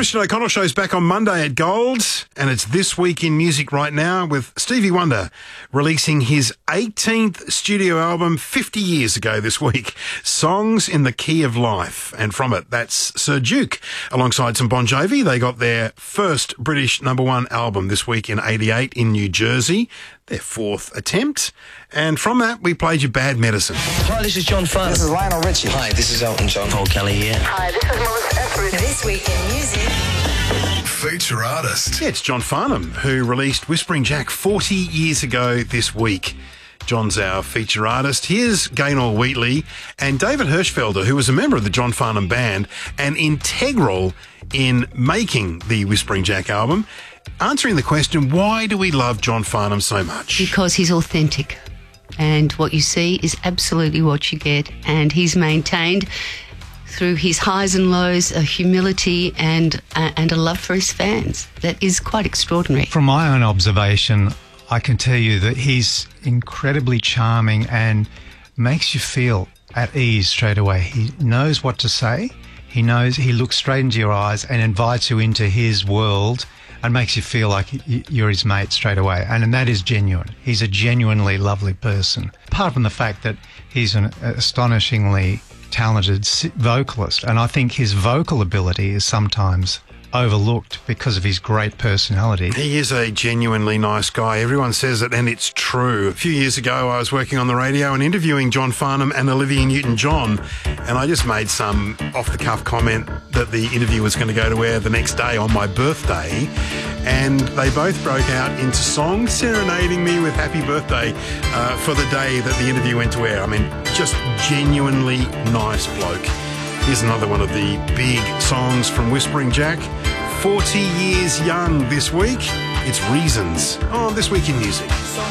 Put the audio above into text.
Christian O'Connell Show's back on Monday at Gold, and it's This Week in Music right now with Stevie Wonder releasing his 18th studio album 50 years ago this week, Songs in the Key of Life. And from it, that's Sir Duke. Alongside some Bon Jovi, they got their first British #1 album this week in '88 in New Jersey, their fourth attempt. And from that, we played you Bad Medicine. Hi, this is John Farnham. This is Lionel Richie. Hi, this is Elton John. Paul Kelly here. Hi, this is Melissa Etheridge. This Week in Music. Feature artist. Yeah, it's John Farnham, who released Whispering Jack 40 years ago this week. John's our feature artist. Here's Gaynor Wheatley and David Hirschfelder, who was a member of the John Farnham Band and integral in making the Whispering Jack album, answering the question, why do we love John Farnham so much? Because he's authentic, and what you see is absolutely what you get, and he's maintained through his highs and lows a humility and a love for his fans that is quite extraordinary. From my own observation, I can tell you that he's incredibly charming and makes you feel at ease straight away. He knows what to say. He looks straight into your eyes and invites you into his world and makes you feel like you're his mate straight away. And that is genuine. He's a genuinely lovely person. Apart from the fact that he's an astonishingly talented vocalist, and I think his vocal ability is sometimes overlooked because of his great personality. He is a genuinely nice guy. Everyone says it, and it's true. A few years ago, I was working on the radio and interviewing John Farnham and Olivia Newton-John, and I just made some off-the-cuff comment that the interview was going to go to air the next day on my birthday, and they both broke out into song serenading me with happy birthday for the day that the interview went to air. I mean, just genuinely nice bloke. Here's another one of the big songs from Whispering Jack. 40 years young this week. It's Reasons on This Week in Music.